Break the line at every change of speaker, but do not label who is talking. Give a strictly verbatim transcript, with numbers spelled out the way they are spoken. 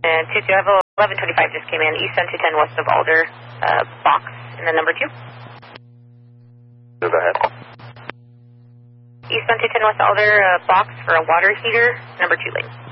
And two two, I have eleven twenty-five just came in, eastbound two ten west of Alder, uh, box, and then number two.
Go ahead.
Eastbound two ten west Alder, uh, box for a water heater, number two lane.